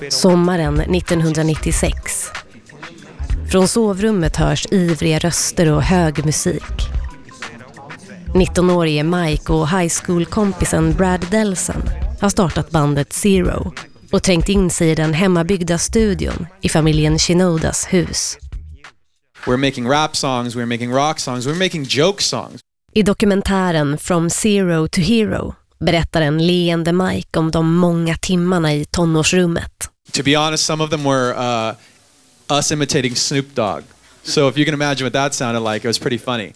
Sommaren 1996. Från sovrummet hörs ivriga röster och hög musik. 19-årige Mike och high school-kompisen Brad Delson har startat bandet Zero och trängt in sig i den hemmabyggda studion i familjen Shinodas hus. We're making rap songs, we're making rock songs, we're making joke songs. I dokumentären From Zero to Hero berättar en leende Mike om de många timmarna i tonårsrummet. To be honest, some of them were us imitating Snoop Dogg. So if you can imagine what that sounded like, it was pretty funny.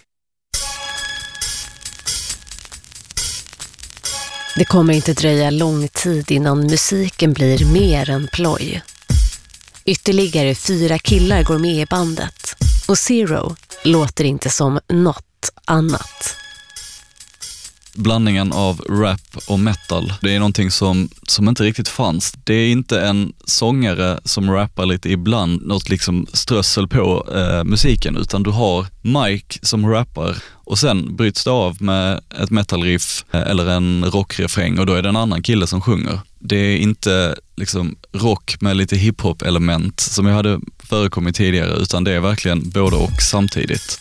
Det kommer inte dröja lång tid innan musiken blir mer än ploj. Ytterligare 4 killar går med i bandet och Zero låter inte som något annat. Blandningen av rap och metal, det är någonting som inte riktigt fanns. Det är inte en sångare som rappar lite ibland, något liksom strössel på musiken, utan du har Mike som rappar och sen bryts det av med ett metalriff eller en rockrefräng och då är det en annan kille som sjunger. Det är inte liksom rock med lite hiphop-element som jag hade förekommit tidigare, utan det är verkligen både och samtidigt.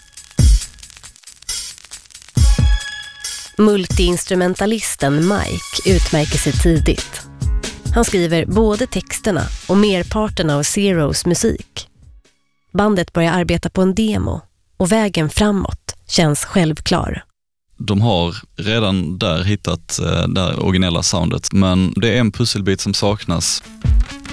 Multiinstrumentalisten Mike utmärker sig tidigt. Han skriver både texterna och merparten av Zeros musik. Bandet börjar arbeta på en demo och vägen framåt känns självklar. De har redan där hittat det originella soundet, men det är en pusselbit som saknas.